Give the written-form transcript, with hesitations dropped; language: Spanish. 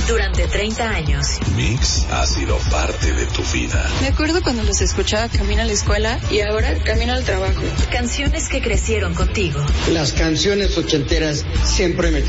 Durante 30 años. Mix ha sido parte de tu vida. Me acuerdo cuando los escuchaba camino a la escuela y ahora camino al trabajo. Canciones que crecieron contigo. Las canciones ochenteras siempre me